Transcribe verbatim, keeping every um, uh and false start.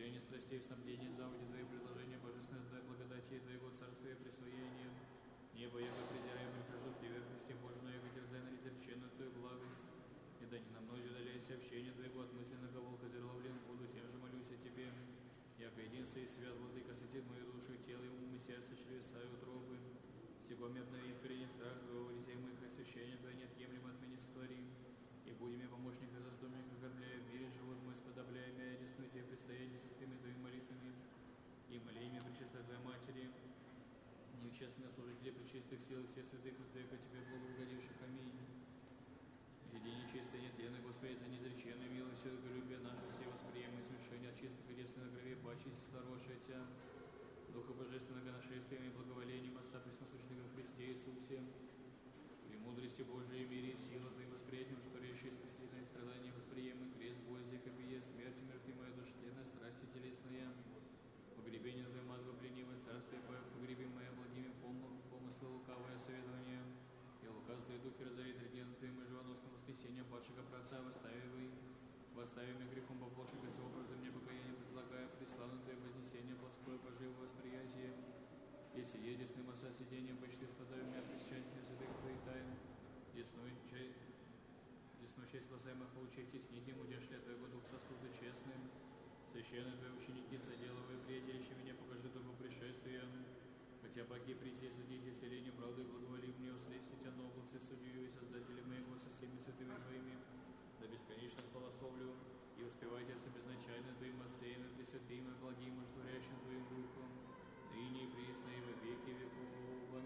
утоление страстей, в снабдении заводи Твои предложения, божественной Твоей благодати и Твоего царствия и присвоения. Небо, яко презираем и прежду Тебе, Христе Боже, но яко терзай на изреченную Твою благость. И да не на мной удаляйся общение Твоего от мысленного волка зерловлен буду, тем же молюсь о Тебе. Яко единство и свят, владыка, светит мою душу и тело, и ум, и сердце, чревеса и утробы. Сего мне обновит впереди страх Твоего, везде моих освящения Твои неотъемлемо от меня сотвори. И будь мне помощник и заступник, окормляя в мире живот мой, сподобляя меня, ресную Тебе предстоять святыми Твоими молитвами. И молениями пречистой Твоей Матери, невчестных служителей пречистых сил и всех святых Твоих, о Тебе благоугодивших. Аминь. Едине чистое, нетленное, Господи, за неизреченную милостью, любя наше все восприемы и смешения от чистых и девственных крови, почисти старошая Тя, Духа Божественного нашествием и благоволением Отца Пресносущного в Христе Иисусе, премудрости Божией, мире и силы Твоим восприятием, что речи спасительные страдания восприемы, крест, гвозди, копье, смерть, мертвы моя душа, тленная, страсти телесная, погребение Твоим адво пленивое, царствие погреби моя благими помыслы, лукавое советование, и лукавство и духи разорит регену Твоим и живоносным воскресением падшего праотца, восставивай, восставим и грехом поплошек, и с образом мне покаяние предлагая, преславно Твое вознесение, плотское поживо восприятие, и свидетельственным Отца сидением почти спадаю меня причастие святых Твоих тайн, десную честь спасаемых получей теснить им, удешля Твоего Дух сосуды честным, священные Твои ученики, соделывая приятельщи меня, покажи Твоему пришествию. Хотя паки прийти судить и селение правды, благоволи мне услестить оно облацы судью и создателя моего со всеми святыми Твоими, да бесконечно славословлю и успевайте с безначально Твоим Отцем и Пресвятым и благим, ождурящим Твоим Духом, ныне и присно и во веки веков.